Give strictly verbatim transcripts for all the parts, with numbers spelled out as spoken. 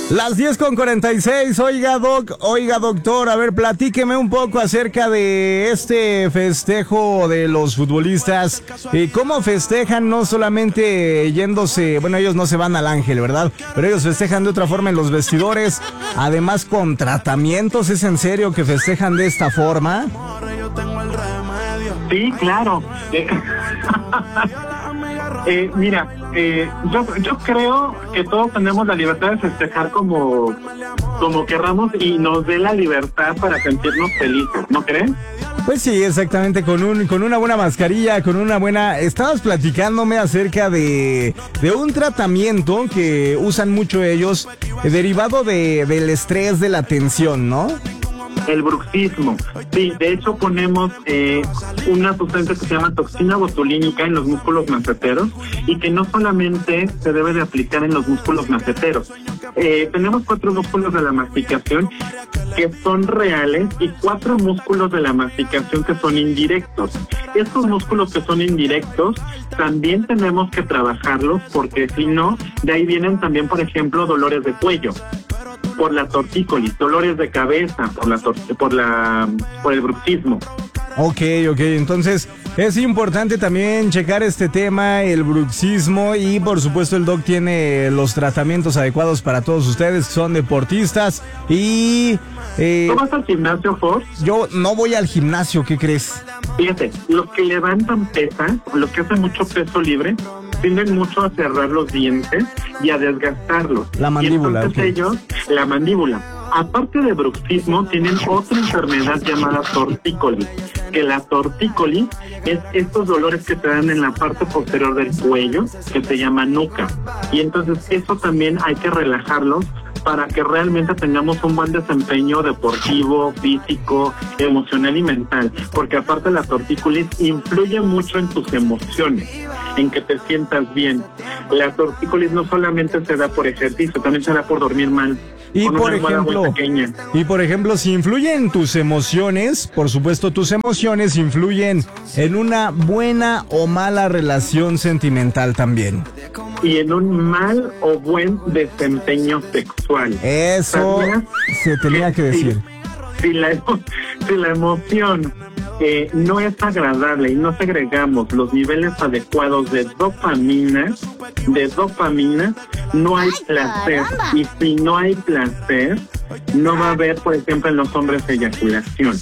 Las diez con cuarenta y seis, oiga doc, oiga doctor, a ver, platíqueme un poco acerca de este festejo de los futbolistas. Eh, ¿Cómo festejan? No solamente yéndose, bueno, ellos no se van al Ángel, ¿verdad? Pero ellos festejan de otra forma en los vestidores, además con tratamientos. ¿Es en serio que festejan de esta forma? Sí, claro. Eh, eh, mira, eh, yo, yo creo que todos tenemos la libertad de festejar como, como querramos y nos dé la libertad para sentirnos felices, ¿no creen? Pues sí, exactamente, con un con una buena mascarilla, con una buena... Estabas platicándome acerca de, de un tratamiento que usan mucho ellos, eh, derivado de, del estrés, de la tensión, ¿no? El bruxismo. Sí, de hecho ponemos eh, una sustancia que se llama toxina botulínica en los músculos maceteros y que no solamente se debe de aplicar en los músculos maceteros. Eh, tenemos cuatro músculos de la masticación que son reales y cuatro músculos de la masticación que son indirectos. Estos músculos que son indirectos también tenemos que trabajarlos porque si no, de ahí vienen también, por ejemplo, dolores de cuello por la tortícolis, dolores de cabeza por la tor- por la por el bruxismo. Ok, ok, entonces es importante también checar este tema, el bruxismo, y por supuesto el doc tiene los tratamientos adecuados para todos ustedes que son deportistas y... Eh, ¿Tú vas al gimnasio, Force? Yo no voy al gimnasio, ¿qué crees? Fíjate, los que levantan pesas, los que hacen mucho peso libre, tienden mucho a cerrar los dientes y a desgastarlos. La mandíbula. Y entonces Okay. ellos, la mandíbula. Aparte de bruxismo, tienen otra enfermedad llamada tortícolis, que la tortícolis es estos dolores que te dan en la parte posterior del cuello, que se llama nuca. Y entonces eso también hay que relajarlos para que realmente tengamos un buen desempeño deportivo, físico, emocional y mental, porque aparte la tortícolis influye mucho en tus emociones, en que te sientas bien. La tortícolis no solamente se da por ejercicio, también se da por dormir mal. Y por ejemplo, y por ejemplo, si influyen tus emociones, por supuesto tus emociones influyen en una buena o mala relación sentimental también. Y en un mal o buen desempeño sexual. Eso se tenía que decir. Si, si, la, si la emoción eh, no es agradable y no segregamos los niveles adecuados de dopamina, de dopamina, no hay placer. Y si no hay placer, no va a haber, por ejemplo, en los hombres eyaculación.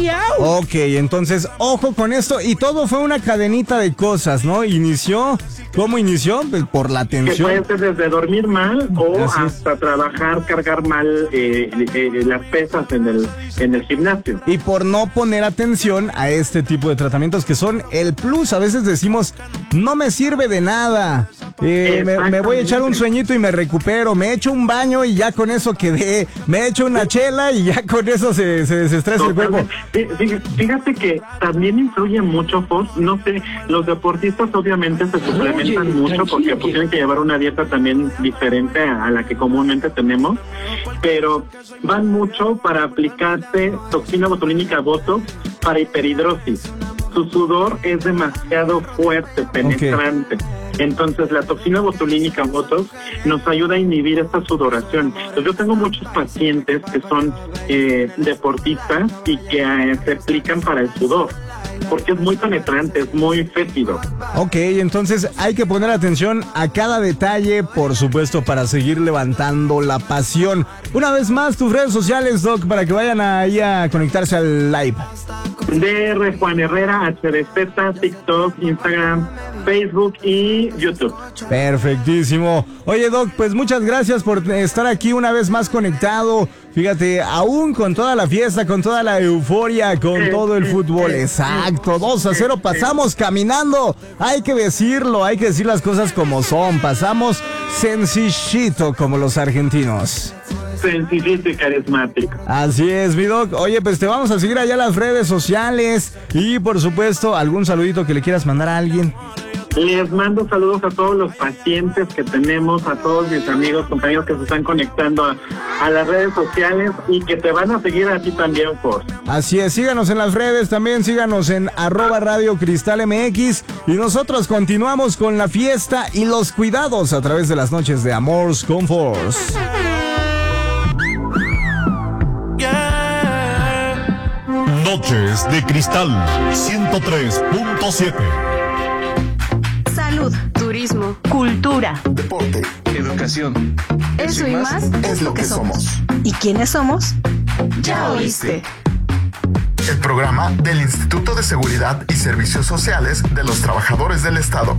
Ok, entonces, ojo con esto. Y todo fue una cadenita de cosas, ¿no? Inició, ¿cómo inició? Pues por la tensión. Que puede ser desde dormir mal o Así hasta es. trabajar, cargar mal eh, eh, las pesas en el, en el gimnasio. Y por no poner atención a este tipo de tratamientos que son el plus. A veces decimos, no me sirve de nada. Eh, me, me voy a echar un sueñito y me recupero. Me echo un baño y ya con eso quedé. Me echo una chela y ya con eso se, se desestresa el cuerpo. Fíjate que también influye mucho, Fos. No sé, los deportistas obviamente se suplementan Oye, mucho porque pues, tienen que llevar una dieta también diferente a la que comúnmente tenemos. Pero van mucho para aplicarse toxina botulínica botox para hiperhidrosis. Su sudor es demasiado fuerte, penetrante. Okay. Entonces la toxina botulínica botox nos ayuda a inhibir esta sudoración. Entonces, yo tengo muchos pacientes que son eh, deportistas y que eh, se aplican para el sudor, porque es muy penetrante, es muy fétido. Ok, entonces hay que poner atención a cada detalle, por supuesto, para seguir levantando la pasión. Una vez más, tus redes sociales, Doc, para que vayan ahí a conectarse al live. D R Juan Herrera, H D Z, TikTok, Instagram, Facebook y YouTube. Perfectísimo. Oye, Doc, pues muchas gracias por estar aquí una vez más conectado. Fíjate, aún con toda la fiesta, con toda la euforia, con eh, todo el fútbol. Eh, Exacto, dos a cero pasamos caminando. Hay que decirlo, hay que decir las cosas como son. Pasamos sencillito como los argentinos. Sencillito y carismático. Así es, mi Doc. Oye, pues te vamos a seguir allá en las redes sociales. Y por supuesto, algún saludito que le quieras mandar a alguien. Les mando saludos a todos los pacientes que tenemos, a todos mis amigos, compañeros que se están conectando a, a las redes sociales y que te van a seguir a ti también, Force. Así es, síganos en las redes, también síganos en arroba Radio Cristal M X y nosotros continuamos con la fiesta y los cuidados a través de las noches de Amors con Force. noches de cristal ciento tres punto siete. Salud, turismo, cultura, deporte, educación. Eso y más es lo que somos. ¿Y quiénes somos? Ya oíste. El programa del Instituto de Seguridad y Servicios Sociales de los Trabajadores del Estado.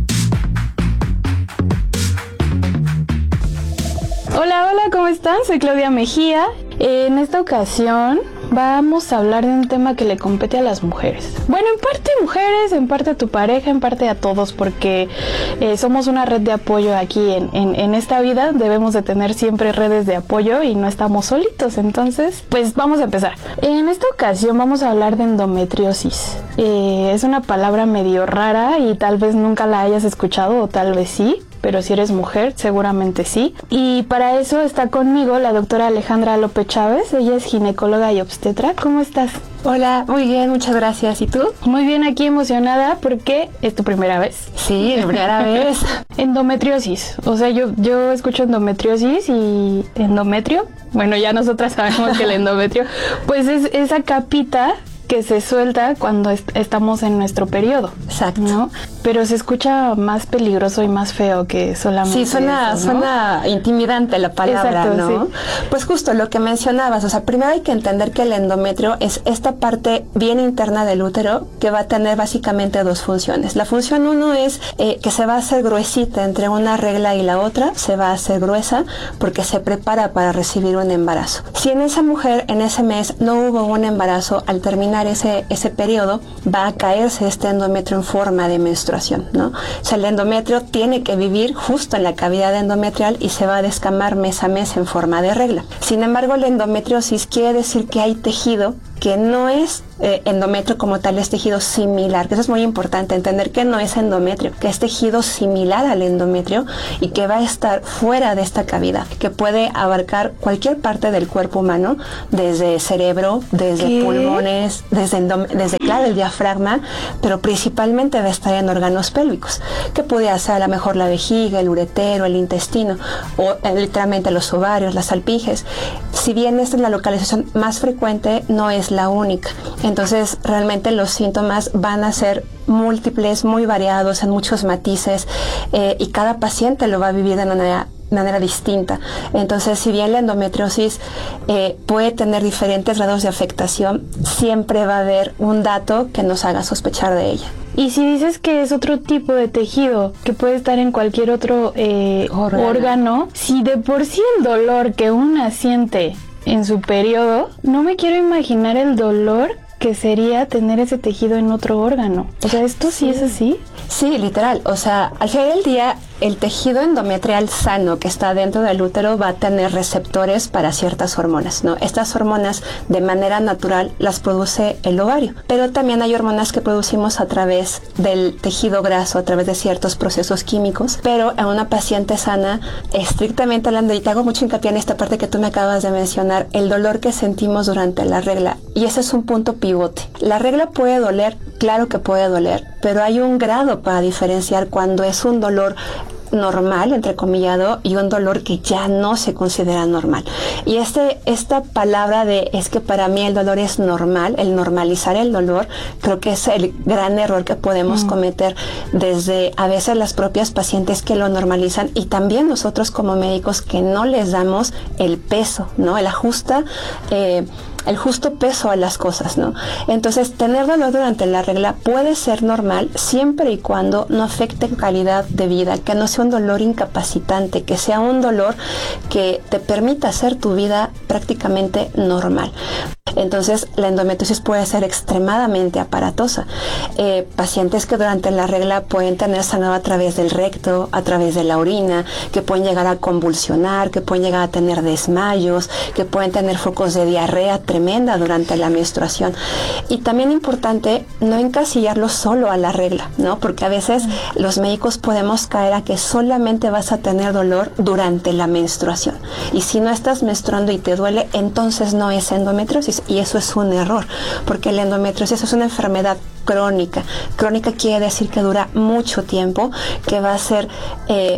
Hola, hola, ¿cómo están? Soy Claudia Mejía. En esta ocasión vamos a hablar de un tema que le compete a las mujeres. Bueno, en parte mujeres, en parte a tu pareja, en parte a todos, porque eh, somos una red de apoyo aquí en, en, en esta vida. Debemos de tener siempre redes de apoyo y no estamos solitos. Entonces, pues vamos a empezar. En esta ocasión vamos a hablar de endometriosis. Eh, es una palabra medio rara y tal vez nunca la hayas escuchado o tal vez sí. Pero si eres mujer, seguramente sí. Y para eso está conmigo la doctora Alejandra López Chávez. Ella es ginecóloga y obstetra. ¿Cómo estás? Hola, muy bien, muchas gracias. ¿Y tú? Muy bien, aquí emocionada porque es tu primera vez. Sí, mi primera vez. Endometriosis. O sea, yo, yo escucho endometriosis y endometrio. Bueno, ya nosotras sabemos que el endometrio, pues es esa capita que se suelta cuando est- estamos en nuestro periodo. Exacto. ¿No? Pero se escucha más peligroso y más feo que solamente Sí, suena, eso, ¿no? suena intimidante la palabra, Exacto, ¿no? sí. Pues justo lo que mencionabas, o sea, primero hay que entender que el endometrio es esta parte bien interna del útero que va a tener básicamente dos funciones. La función uno es eh, que se va a hacer gruesita entre una regla y la otra, se va a hacer gruesa porque se prepara para recibir un embarazo. Si en esa mujer, en ese mes, no hubo un embarazo, al terminar ese, ese periodo, va a caerse este endometrio en forma de menstruación, ¿no? O sea, el endometrio tiene que vivir justo en la cavidad endometrial y se va a descamar mes a mes en forma de regla. Sin embargo, la endometriosis quiere decir que hay tejido que no es eh, endometrio como tal, es tejido similar, que eso es muy importante, entender que no es endometrio, que es tejido similar al endometrio y que va a estar fuera de esta cavidad, que puede abarcar cualquier parte del cuerpo humano, desde cerebro, desde ¿Qué? pulmones, desde, endom- desde, claro, el diafragma, pero principalmente va a estar en órganos pélvicos, que puede ser a lo mejor la vejiga, el uretero, el intestino, o eh, literalmente los ovarios, las alpijes. Si bien esta es la localización más frecuente, no es la única. Entonces, realmente los síntomas van a ser múltiples, muy variados, en muchos matices, eh, y cada paciente lo va a vivir de manera manera distinta. Entonces, si bien la endometriosis eh, puede tener diferentes grados de afectación, siempre va a haber un dato que nos haga sospechar de ella. Y si dices que es otro tipo de tejido que puede estar en cualquier otro eh, Órgano. órgano, si de por sí el dolor que una siente en su periodo, no me quiero imaginar el dolor que sería tener ese tejido en otro órgano. O sea, ¿esto sí, sí es así? Sí, literal. O sea, al final del día, el tejido endometrial sano que está dentro del útero va a tener receptores para ciertas hormonas, ¿no? Estas hormonas, de manera natural, las produce el ovario. Pero también hay hormonas que producimos a través del tejido graso, a través de ciertos procesos químicos. Pero en una paciente sana, estrictamente hablando, y te hago mucho hincapié en esta parte que tú me acabas de mencionar, el dolor que sentimos durante la regla. Y ese es un punto pivote. La regla puede doler, claro que puede doler, pero hay un grado para diferenciar cuando es un dolor normal, entrecomillado, y un dolor que ya no se considera normal. Y este, esta palabra de es que para mí el dolor es normal, el normalizar el dolor, creo que es el gran error que podemos mm. cometer desde a veces las propias pacientes que lo normalizan y también nosotros como médicos que no les damos el peso, ¿no? El ajusta, eh, el justo peso a las cosas, ¿no? Entonces, tener dolor durante la regla puede ser normal siempre y cuando no afecte calidad de vida, que no sea un dolor incapacitante, que sea un dolor que te permita hacer tu vida prácticamente normal. Entonces, la endometriosis puede ser extremadamente aparatosa. Eh, pacientes que durante la regla pueden tener sangrado a través del recto, a través de la orina, que pueden llegar a convulsionar, que pueden llegar a tener desmayos, que pueden tener focos de diarrea tremenda durante la menstruación. Y también importante no encasillarlo solo a la regla, ¿no? Porque a veces mm. los médicos podemos caer a que solamente vas a tener dolor durante la menstruación. Y si no estás menstruando y te duele, entonces no es endometriosis. Y eso es un error, porque la endometriosis es una enfermedad crónica. Crónica quiere decir que dura mucho tiempo, que va a ser... Eh,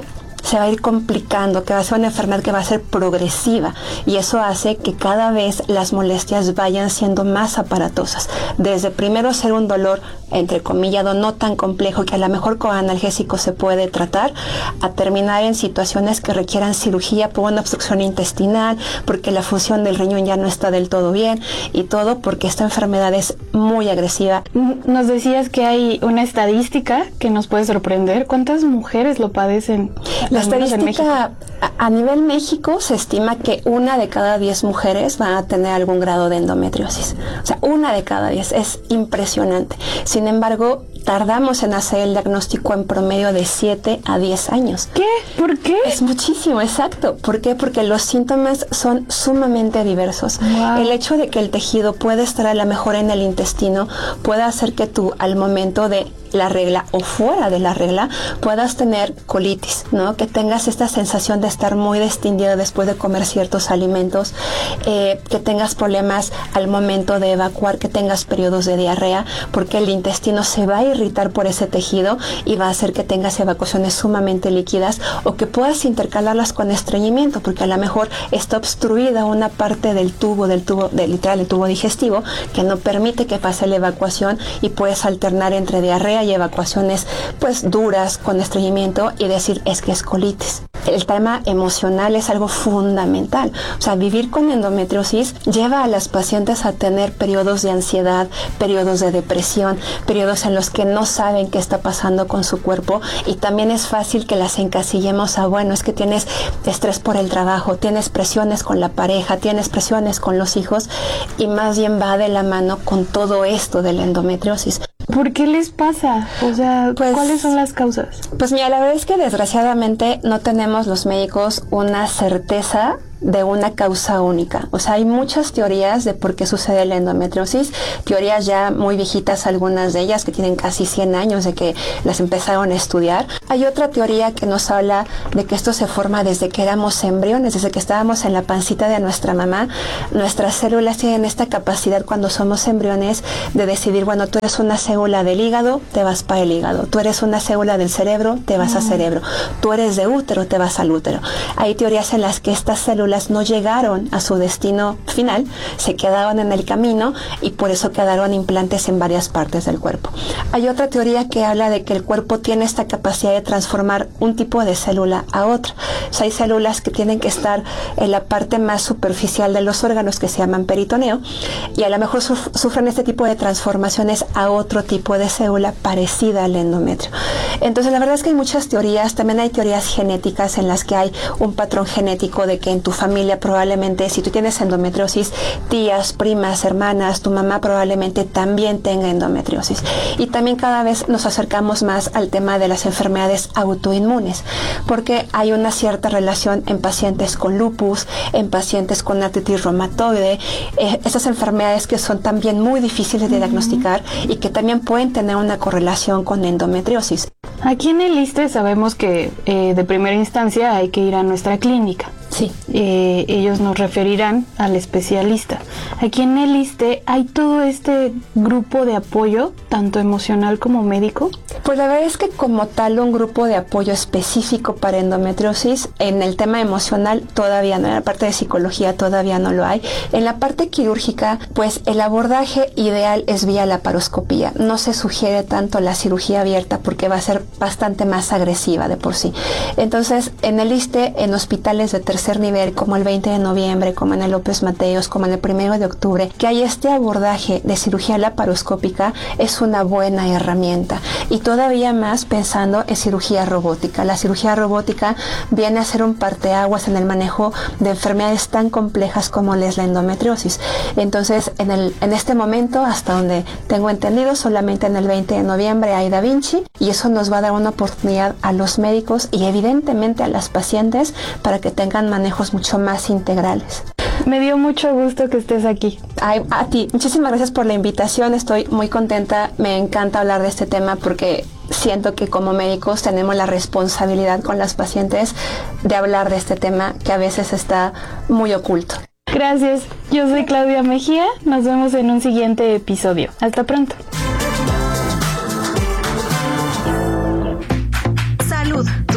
se va a ir complicando, que va a ser una enfermedad que va a ser progresiva, y eso hace que cada vez las molestias vayan siendo más aparatosas. Desde primero ser un dolor, entre comillas, no tan complejo que a lo mejor con analgésico se puede tratar, a terminar en situaciones que requieran cirugía por una obstrucción intestinal, porque la función del riñón ya no está del todo bien, y todo porque esta enfermedad es muy agresiva. Nos decías que hay una estadística que nos puede sorprender. ¿Cuántas mujeres lo padecen? La estadística a, a nivel México se estima que una de cada diez mujeres van a tener algún grado de endometriosis. O sea, una de cada diez. Es impresionante. Sin embargo, tardamos en hacer el diagnóstico en promedio de siete a diez años. ¿Qué? ¿Por qué? Es muchísimo, exacto. ¿Por qué? Porque los síntomas son sumamente diversos. Wow. El hecho de que el tejido puede estar a lo mejor en el intestino puede hacer que tú al momento de la regla o fuera de la regla puedas tener colitis, ¿no? Que tengas esta sensación de estar muy distendido después de comer ciertos alimentos, eh, que tengas problemas al momento de evacuar, que tengas periodos de diarrea, porque el intestino se va a irritar por ese tejido y va a hacer que tengas evacuaciones sumamente líquidas, o que puedas intercalarlas con estreñimiento, porque a lo mejor está obstruida una parte del tubo, del tubo, de, literal, el tubo digestivo, que no permite que pase la evacuación, y puedes alternar entre diarrea y evacuaciones pues duras con estreñimiento y decir es que es colitis. El tema emocional es algo fundamental. O sea, vivir con endometriosis lleva a las pacientes a tener periodos de ansiedad, periodos de depresión, periodos en los que no saben qué está pasando con su cuerpo, y también es fácil que las encasillemos a, bueno, es que tienes estrés por el trabajo, tienes presiones con la pareja, tienes presiones con los hijos, y más bien va de la mano con todo esto de la endometriosis. ¿Por qué les pasa? O sea, pues, ¿cuáles son las causas? Pues mira, la verdad es que desgraciadamente no tenemos los médicos una certeza de una causa única. O sea, hay muchas teorías de por qué sucede la endometriosis, teorías ya muy viejitas, algunas de ellas que tienen casi cien años de que las empezaron a estudiar. Hay otra teoría que nos habla de que esto se forma desde que éramos embriones, desde que estábamos en la pancita de nuestra mamá. Nuestras células tienen esta capacidad cuando somos embriones de decidir, bueno, tú eres una célula del hígado, te vas para el hígado. Tú eres una célula del cerebro, te vas mm. a cerebro. Tú eres de útero, te vas al útero. Hay teorías en las que estas células no llegaron a su destino final, se quedaron en el camino, y por eso quedaron implantes en varias partes del cuerpo. Hay otra teoría que habla de que el cuerpo tiene esta capacidad de transformar un tipo de célula a otra. O sea, hay células que tienen que estar en la parte más superficial de los órganos, que se llaman peritoneo, y a lo mejor suf- sufren este tipo de transformaciones a otro tipo de célula parecida al endometrio. Entonces, la verdad es que hay muchas teorías. También hay teorías genéticas en las que hay un patrón genético de que en tu familia probablemente, si tú tienes endometriosis, tías, primas, hermanas, tu mamá probablemente también tenga endometriosis. Y también cada vez nos acercamos más al tema de las enfermedades autoinmunes, porque hay una cierta relación en pacientes con lupus, en pacientes con artritis reumatoide, eh, esas enfermedades que son también muy difíciles de diagnosticar y que también pueden tener una correlación con endometriosis. Aquí en el ISSSTE sabemos que eh, de primera instancia hay que ir a nuestra clínica. Sí. Eh, ellos nos referirán al especialista. Aquí en el ISSSTE hay todo este grupo de apoyo, tanto emocional como médico. Pues la verdad es que como tal un grupo de apoyo específico para endometriosis, en el tema emocional todavía no, en la parte de psicología todavía no lo hay. En la parte quirúrgica, pues el abordaje ideal es vía laparoscopía. No se sugiere tanto la cirugía abierta porque va a ser bastante más agresiva de por sí. Entonces, en el ISSSTE, en hospitales de tercer nivel, como el veinte de noviembre, como en el López Mateos, como en el primero de octubre, que hay este abordaje de cirugía laparoscópica, es una buena herramienta. Y todavía más pensando en cirugía robótica. La cirugía robótica viene a ser un parteaguas en el manejo de enfermedades tan complejas como es la endometriosis. Entonces, en, el, en este momento, hasta donde tengo entendido, solamente en el veinte de noviembre hay Da Vinci, y eso nos va a dar una oportunidad a los médicos y evidentemente a las pacientes para que tengan manejos mucho más integrales. Me dio mucho gusto que estés aquí. Ay, a ti, muchísimas gracias por la invitación, estoy muy contenta, me encanta hablar de este tema porque siento que como médicos tenemos la responsabilidad con las pacientes de hablar de este tema que a veces está muy oculto. Gracias, yo soy Claudia Mejía, nos vemos en un siguiente episodio. Hasta pronto. Salud, turismo,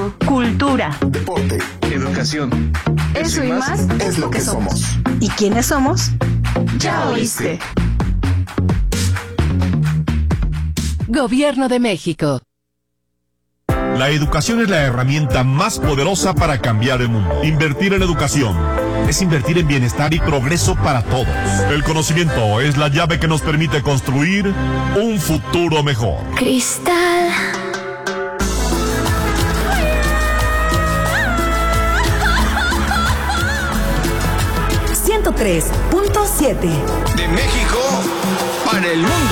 Turismo, cultura, Deporte. Educación. eso y más Es lo que somos. ¿Y quiénes somos? Ya oíste. Gobierno de México. La educación es la herramienta más poderosa para cambiar el mundo. Invertir en educación es invertir en bienestar y progreso para todos. El conocimiento es la llave que nos permite construir un futuro mejor. Cristal. ciento tres punto siete. De México para el mundo.